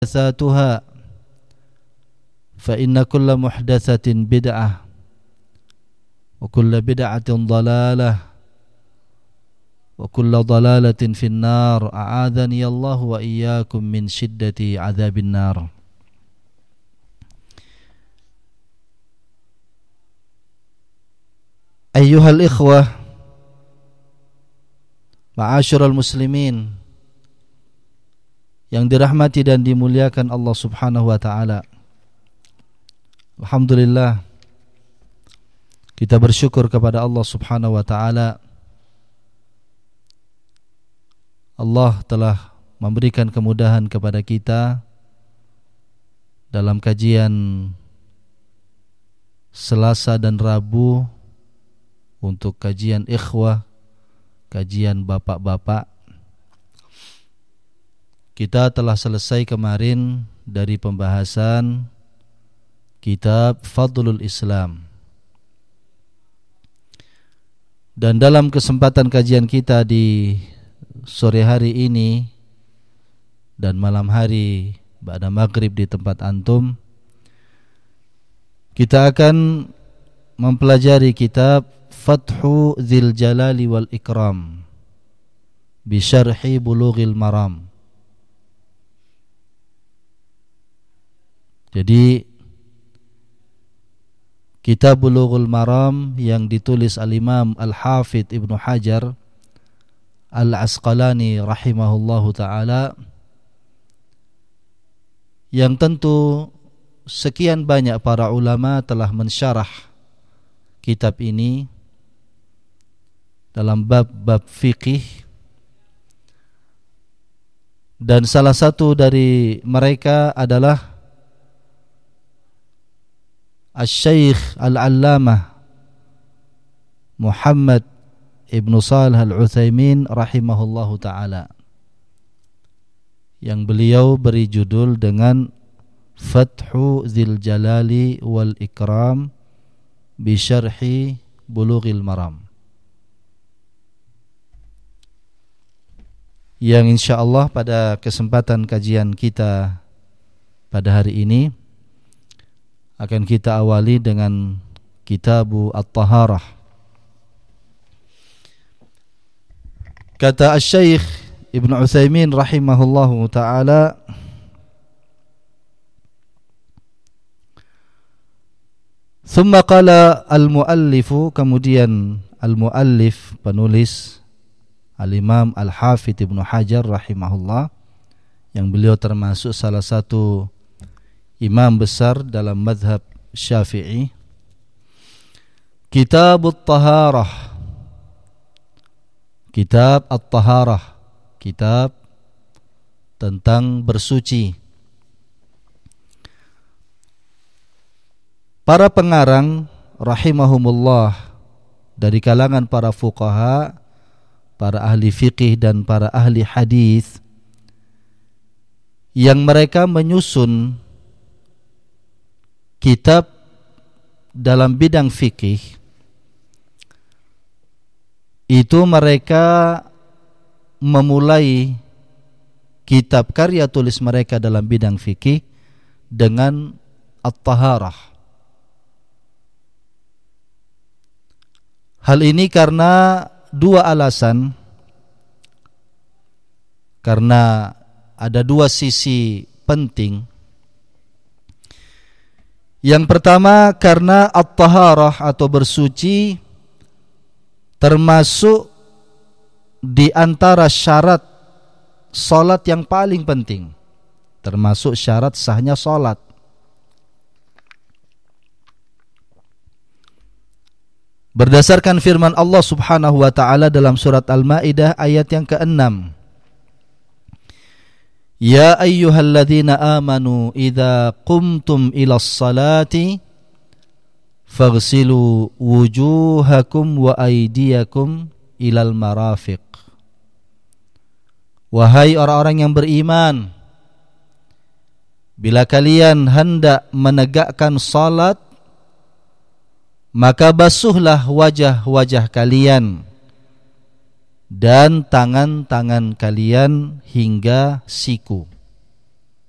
محدثاتها فإن كل محدثة بدعة وكل بدعة ضلالة وكل ضلالة في النار أعاذني الله وإياكم من شدة عذاب النار. أيها الإخوة معاشر المسلمين yang dirahmati dan dimuliakan Allah Subhanahu wa taala. Alhamdulillah, kita bersyukur kepada Allah Subhanahu wa taala. Allah telah memberikan kemudahan kepada kita dalam kajian Selasa dan Rabu untuk kajian ikhwah, kajian bapak-bapak. Kita telah selesai kemarin dari pembahasan kitab Fadlul Islam. Dan dalam kesempatan kajian kita di sore hari ini dan malam hari ba'da maghrib di tempat antum, kita akan mempelajari kitab Fathu Dzil Jalali wal Ikram bi Syarhi Bulughil Maram. Jadi kitab Bulughul Maram yang ditulis al-Imam Al-Hafidh Ibnu Hajar Al-Asqalani rahimahullahu ta'ala, yang tentu sekian banyak para ulama telah mensyarah kitab ini dalam bab-bab fikih, dan salah satu dari mereka adalah Al-Syeikh Al-Allamah Muhammad Ibn Shalih Al-Utsaimin rahimahullahu ta'ala, yang beliau beri judul dengan Fathu Dzil Jalali wal Ikram bi Syarhi Bulughil Maram, yang insyaallah pada kesempatan kajian kita pada hari ini akan kita awali dengan Kitabu At-Taharah. Kata Al-Syeikh Ibn Utsaimin rahimahullahu ta'ala, thumma qala al-muallifu, kemudian al-muallif, penulis, al-Imam Al-Hafidh Ibnu Hajar rahimahullah, yang beliau termasuk salah satu imam besar dalam mazhab Syafi'i. Kitab At-Taharah, Kitab At-Taharah, kitab tentang bersuci. Para pengarang rahimahumullah dari kalangan para fuqaha, para ahli fiqih dan para ahli hadis, yang mereka menyusun kitab dalam bidang fikih, itu mereka memulai kitab karya tulis mereka dalam bidang fikih dengan At-Taharah. Hal ini karena dua alasan. Karena ada dua sisi penting. Yang pertama, karena At-Taharah atau bersuci termasuk di antara syarat salat yang paling penting, termasuk syarat sahnya salat. Berdasarkan firman Allah Subhanahu wa ta'ala dalam surat Al-Maidah ayat yang ke-6, Ya ayyuhalladzina amanu idza qumtum ilas salati faghsilu wujuhakum wa aydiyakum ilal marafiq. Wahai orang-orang yang beriman, bila kalian hendak menegakkan salat, maka basuhlah wajah-wajah kalian dan tangan-tangan kalian hingga siku.